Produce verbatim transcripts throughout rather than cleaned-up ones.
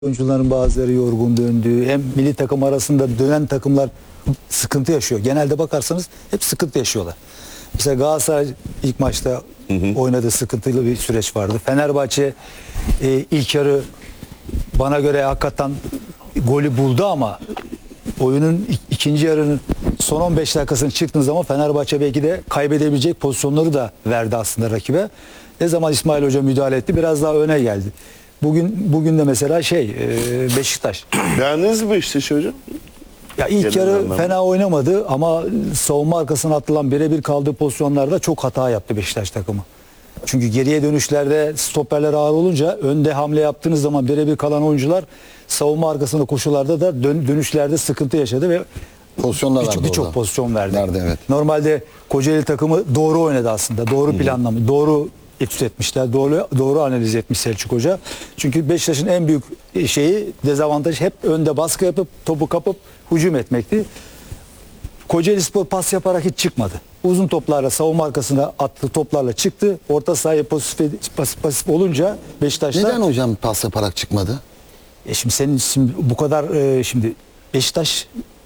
Oyuncuların bazıları yorgun döndü. Hem milli takım arasında dönen takımlar sıkıntı yaşıyor. Genelde bakarsanız hep sıkıntı yaşıyorlar. Mesela Galatasaray ilk maçta hı hı. oynadığı sıkıntılı bir süreç vardı. Fenerbahçe e, ilk yarı bana göre hakikaten golü buldu ama oyunun ikinci yarının son on beş dakikasını çıktığın zaman Fenerbahçe belki de kaybedebilecek pozisyonları da verdi aslında rakibe. Ne zaman İsmail Hoca müdahale etti biraz daha öne geldi. Bugün bugün de mesela şey Beşiktaş. Beğendiniz mi Beşiktaş hocam? Ya ilk Genel yarı anlamda. fena oynamadı ama savunma arkasına atılan birebir kaldığı pozisyonlarda çok hata yaptı Beşiktaş takımı. Çünkü geriye dönüşlerde stoperler ağır olunca önde hamle yaptığınız zaman birebir kalan oyuncular savunma arkasında koşularda da dön dönüşlerde sıkıntı yaşadı ve pozisyonlar verdi. Birçok pozisyon verdi. verdi evet. Normalde Kocaeli takımı doğru oynadı aslında. Doğru planlama, doğru etüt etmişler. Doğru doğru analiz etmiş Selçuk Hoca. Çünkü Beşiktaş'ın en büyük şeyi, dezavantajı hep önde baskı yapıp topu kapıp hücum etmekti. Kocaelispor pas yaparak hiç çıkmadı. Uzun toplarla savunma arkasına attığı toplarla çıktı. Orta sahaya pasif, pasif, pasif olunca Beşiktaş'ta... Neden hocam pas yaparak çıkmadı? E şimdi senin şimdi bu kadar e, şimdi Beşiktaş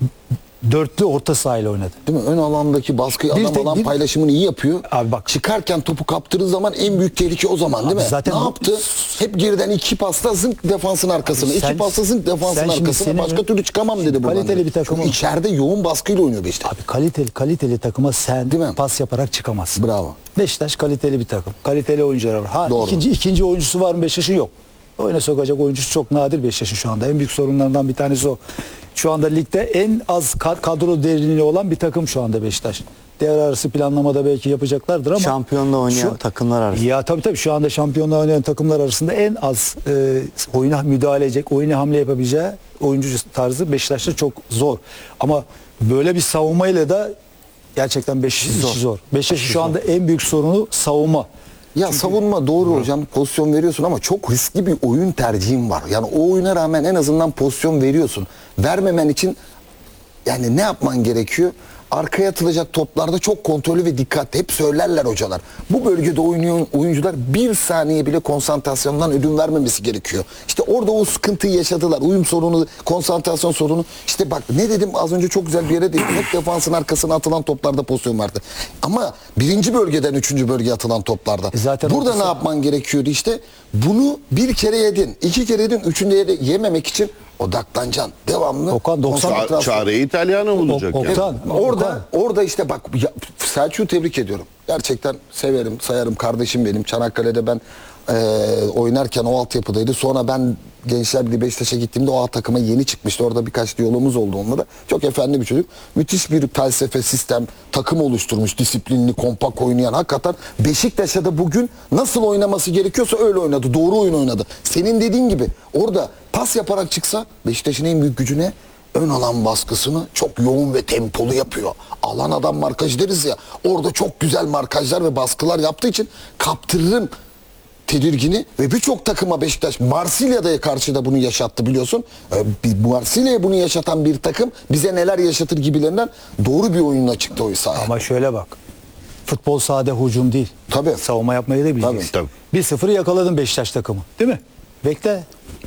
dörtlü orta sahayla oynadı. Değil mi? Ön alandaki baskıyı Bir adam tek- alan bir- paylaşımını iyi yapıyor. Abi bak- Çıkarken topu kaptırdığı zaman en büyük tehlike o zaman değil Abi mi? zaten ne bu- yaptı? Hep geriden iki pasla zınk defansın arkasına. Abi sen- iki pasla zınk defansın sen şimdi arkasına. senin- Başka türlü çıkamam dedi buradan. Kaliteli dedi. bir takım Çünkü o. içeride yoğun baskıyla oynuyor Beşiktaş. Abi kaliteli kaliteli takıma sen Değil mi? pas yaparak çıkamazsın. Bravo. Beşiktaş kaliteli bir takım. Kaliteli oyuncular var. Ha Doğru. ikinci ikinci oyuncusu var mı Beşiktaş'ın? Yok. Oyuna sokacak oyuncusu çok nadir Beşiktaş'ın şu anda. En büyük sorunlarından bir tanesi o. Şu anda ligde en az kad- kadro derinliği olan bir takım şu anda Beşiktaş. Devre arası planlamada belki yapacaklardır ama Şampiyonla oynayan şu- takımlar arasında. Ya tabii tabii şu anda şampiyonla oynayan takımlar arasında en az e, oyuna müdahale edecek, oyuna hamle yapabileceği oyuncu tarzı Beşiktaş'ta çok zor. Ama böyle bir savunmayla da gerçekten Beşiktaş zor. zor. Beşiktaş'ın şu anda en büyük sorunu savunma. Ya savunma doğru hocam, pozisyon veriyorsun ama çok riskli bir oyun tercihin var. Yani o oyuna rağmen en azından pozisyon veriyorsun. Vermemen için yani ne yapman gerekiyor? Arkaya atılacak toplarda çok kontrollü ve dikkatli. Hep söylerler hocalar. Bu bölgede oynayan oyuncular bir saniye bile konsantrasyondan ödün vermemesi gerekiyor. İşte orada o sıkıntıyı yaşadılar. Uyum sorunu, konsantrasyon sorunu. İşte bak ne dedim az önce, çok güzel bir yere değindim. Hep defansın arkasına atılan toplarda pozisyon vardı. Ama birinci bölgeden üçüncü bölgeye atılan toplarda. E zaten burada ortası- ne yapman gerekiyordu işte? Bunu bir kere yedin, iki kere yedin, üçüncüye de yememek için odaklanacaksın. Devamlı. Okan, doksan Ça- konsantrasyon. çareyi İtalyan'a bulacak Ok- yani. Okan, Orada Okan. orada işte bak ya, Selçuk'u tebrik ediyorum. Gerçekten severim, sayarım, kardeşim benim. Çanakkale'de ben e, oynarken o altyapıdaydı. Sonra ben Gençler Birliği Beşiktaş'a gittiğimde o A takıma yeni çıkmıştı. Orada birkaç diyalogumuz oldu onunla da. Çok efendi bir çocuk. Müthiş bir felsefe, sistem, takım oluşturmuş. Disiplinli, kompak oynayan. Hakikaten Beşiktaş'a da bugün nasıl oynaması gerekiyorsa öyle oynadı. Doğru oyun oynadı. Senin dediğin gibi orada pas yaparak çıksa Beşiktaş'ın en büyük gücüne ön alan baskısını çok yoğun ve tempolu yapıyor. Alan adam markaj deriz ya. Orada çok güzel markajlar ve baskılar yaptığı için kaptırırım tedirgini ve birçok takıma Beşiktaş Marsilya'da karşı da bunu yaşattı biliyorsun. Ee, bir- Marsilya'ya bunu yaşatan bir takım bize neler yaşatır gibilerinden doğru bir oyunla çıktı o sahaya. Ama şöyle bak. Futbol sahada hücum değil. Tabii. Savunma yapmayı da bileceksin. Tabii, tabii. bir sıfırı yakaladın Beşiktaş takımı. Değil mi? Bekle.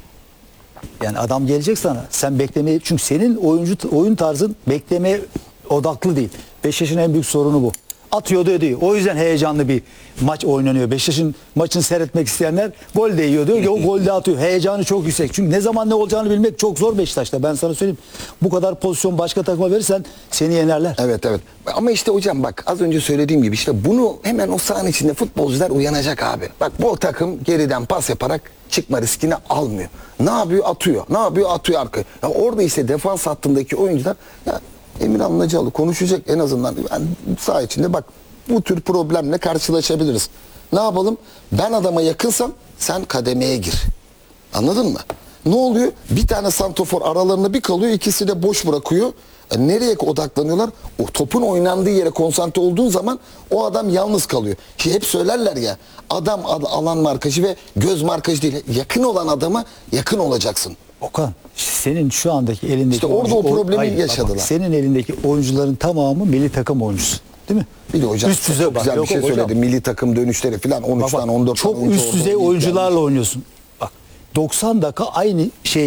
Yani adam gelecek sana. Sen beklemeyi, çünkü senin oyuncu oyun tarzın beklemeye odaklı değil. Beşiktaş'ın en büyük sorunu bu. Atıyordu ödüyor. O yüzden heyecanlı bir maç oynanıyor. Beşiktaş'ın maçını seyretmek isteyenler gol de yiyor diyor ki o gol de atıyor. Heyecanı çok yüksek. Çünkü ne zaman ne olacağını bilmek çok zor Beşiktaş'ta. Ben sana söyleyeyim. Bu kadar pozisyon başka takıma verirsen seni yenerler. Evet evet. Ama işte hocam bak az önce söylediğim gibi işte bunu hemen o sahanın içinde futbolcular uyanacak abi. Bak bu takım geriden pas yaparak çıkma riskini almıyor. Ne yapıyor? Atıyor. Ne yapıyor? Atıyor arkaya. Ya orada işte defans hattındaki oyuncular ya Emirhan Nacıoğlu konuşacak en azından. Yani saha içinde bak bu tür problemle karşılaşabiliriz. Ne yapalım? Ben adama yakınsam sen kademeye gir. Anladın mı? Ne oluyor? Bir tane santrofor aralarında bir kalıyor, ikisi de boş bırakıyor. E, nereye odaklanıyorlar? O topun oynandığı yere konsantre olduğun zaman o adam yalnız kalıyor. Ki hep söylerler ya, adam ad- alan markajı ve göz markajı değil. Yakın olan adama yakın olacaksın. Okan, senin şu andaki elindeki İşte orada o oyuncu- problemi Hayır, bak, yaşadılar. bak, senin elindeki oyuncuların tamamı milli takım oyuncusu. Değil mi? Bir de hocam üst düzey çok bak, güzel yok, bir şey yok hocam. söyledi. Milli takım dönüşleri falan on üç Bak, bak, tane on dört çok tane oyuncu üst orada düzey oyuncu oyuncularla gelmiş. oynuyorsun. Bak, doksan dakika aynı şey